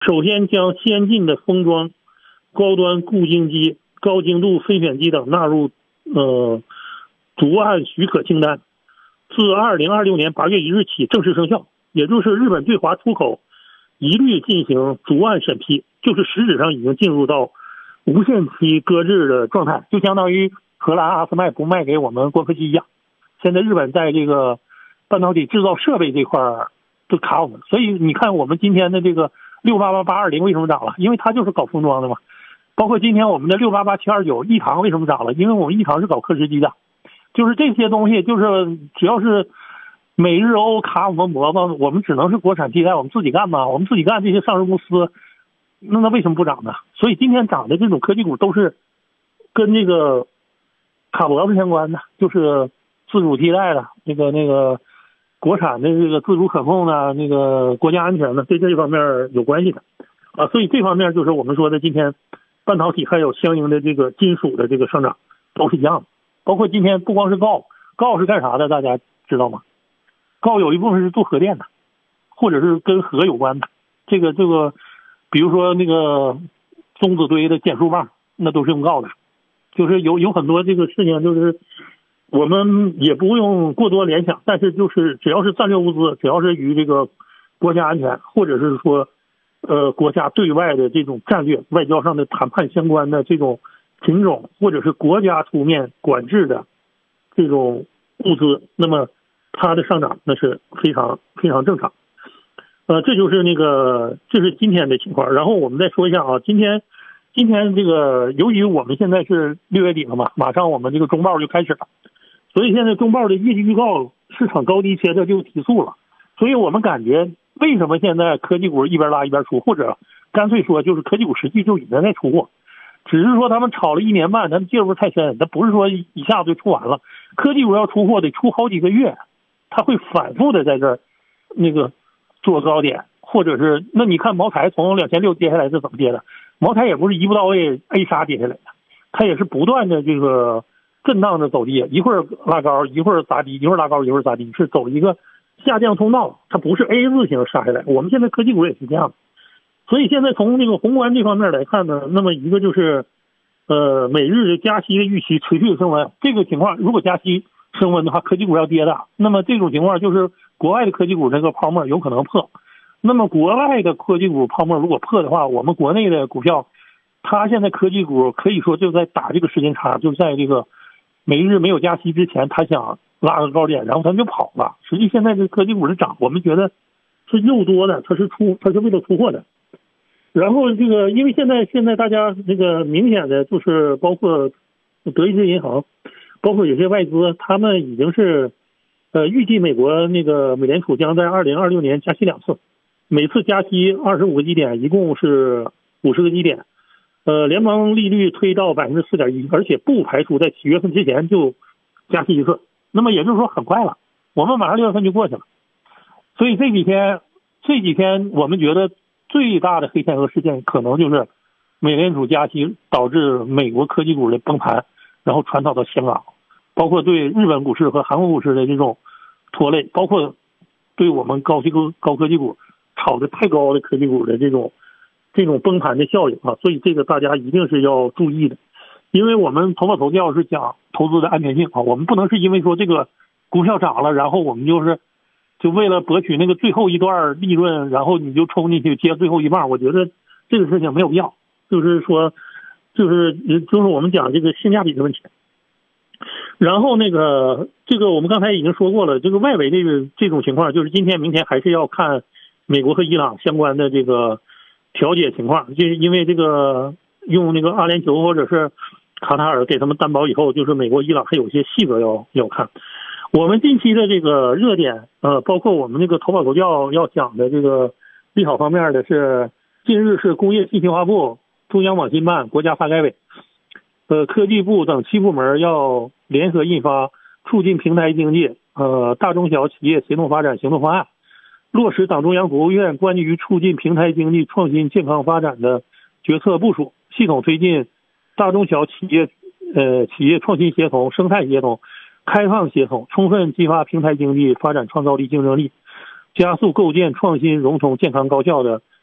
首先将先进的封装、高端固晶机、高精度分选机等纳入逐案许可清单，自2026年8月1日起正式生效。也就是日本对华出口一律进行逐案审批，就是实质上已经进入到无限期搁置的状态，就相当于荷兰阿斯麦不卖给我们光刻机一样。现在日本在这个半导体制造设备这块都卡我们，所以你看我们今天的这个688-820为什么涨了？因为它就是搞封装的嘛。包括今天我们的688-729一堂为什么涨了？因为我们一堂是搞刻蚀机的。就是这些东西，就是只要是美日欧卡我们脖子，我们只能是国产替代，我们自己干嘛？我们自己干这些上市公司，那为什么不涨呢？所以今天涨的这种科技股都是跟这个卡脖子相关的，就是自主替代的，那个国产的这个自主可控的，那个国家安全的，对这方面有关系的啊。所以这方面就是我们说的今天半导体还有相应的这个金属的这个上涨都是一样的。包括今天不光是锆是干啥的，大家知道吗？锆有一部分是做核电的，或者是跟核有关的。这个，比如说那个中子堆的减速棒，那都是用锆的。就是有很多这个事情，就是我们也不用过多联想，但是就是只要是战略物资，只要是与这个国家安全，或者是说国家对外的这种战略外交上的谈判相关的这种品种，或者是国家出面管制的这种物资，那么它的上涨那是非常非常正常。这就是这是今天的情况。然后我们再说一下啊，今天这个由于我们现在是6月底了嘛，马上我们这个中报就开始了，所以现在中报的业绩预告市场高低切的就提速了。所以我们感觉为什么现在科技股一边拉一边出，或者干脆说就是科技股实际就已经在出货，只是说他们炒了1年半，他们介入太深，他不是说一下子就出完了。科技股要出货得出好几个月，它会反复的在这儿做高点，或者是那你看茅台从2600跌下来是怎么跌的？茅台也不是一步到位 A 杀跌下来的，它也是不断的这个震荡的走低，一会儿拉高，一会儿砸低，一会儿拉高，一会儿砸低，是走一个下降通道，它不是 A 字形杀下来。我们现在科技股也是这样的。所以现在从这个宏观这方面来看呢，那么一个就是美日的加息的预期持续升温，这个情况如果加息升温的话，科技股要跌的，那么这种情况就是国外的科技股这个泡沫有可能破。那么国外的科技股泡沫如果破的话，我们国内的股票它现在科技股可以说就在打这个时间差，就在这个美日没有加息之前，它想拉个高点，然后它就跑了。实际现在这科技股的涨，我们觉得是诱多的，它是为了出货的。然后因为现在大家这个明显的就是包括德意志银行，包括有些外资，他们已经是预计美国美联储将在2026年加息2次，每次加息25个基点，一共是50个基点，联邦利率推到 4.1%， 而且不排除在7月份之前就加息1次。那么也就是说很快了，我们马上6月份就过去了。所以这几天我们觉得最大的黑天鹅事件可能就是美联储加息导致美国科技股的崩盘，然后传导到香港，包括对日本股市和韩国股市的这种拖累，包括对我们高科技股炒得太高的科技股的这种崩盘的效应啊。所以这个大家一定是要注意的，因为我们头发头教是讲投资的安全性啊，我们不能是因为说这个股票涨了，然后我们就为了博取那个最后一段利润，然后你就冲进去接最后一棒，我觉得这个事情没有必要。就是说就是我们讲这个性价比的问题。然后这个我们刚才已经说过了，这个外围这种情况，就是今天明天还是要看美国和伊朗相关的这个调解情况，就是因为这个用阿联酋或者是卡塔尔给他们担保以后，就是美国伊朗还有一些细则要看。我们近期的这个热点包括我们头发头教要讲的这个利好方面的是，近日是工业信息化部、中央网信办、国家发改委、科技部等7部门要联合印发促进平台经济大中小企业协同发展行动方案，落实党中央、国务院关于促进平台经济创新健康发展的决策部署，系统推进大中小企业创新协同、生态协同、开放协同，充分激发平台经济发展创造力、竞争力，加速构建创新、融通、健康、高效的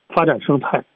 发展生态。